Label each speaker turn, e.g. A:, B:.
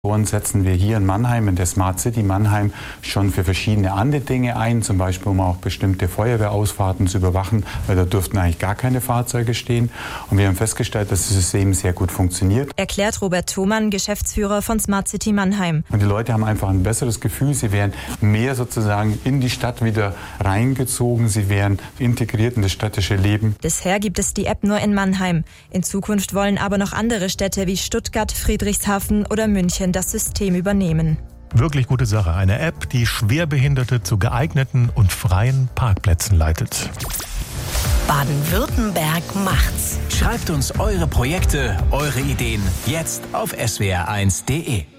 A: Setzen wir hier in Mannheim, in der Smart City Mannheim, schon für verschiedene andere Dinge ein, zum Beispiel um auch bestimmte Feuerwehrausfahrten zu überwachen, weil da dürften eigentlich gar keine Fahrzeuge stehen. Und wir haben festgestellt, dass das System sehr gut funktioniert.
B: Erklärt Robert Thomann, Geschäftsführer von Smart City Mannheim.
A: Und die Leute haben einfach ein besseres Gefühl, sie werden mehr sozusagen in die Stadt wieder reingezogen, sie werden integriert in das städtische Leben.
B: Bisher gibt es die App nur in Mannheim. In Zukunft wollen aber noch andere Städte wie Stuttgart, Friedrichshafen oder München das System übernehmen.
C: Wirklich gute Sache. Eine App, die Schwerbehinderte zu geeigneten und freien Parkplätzen leitet.
D: Baden-Württemberg macht's. Schreibt uns eure Projekte, eure Ideen jetzt auf swr1.de.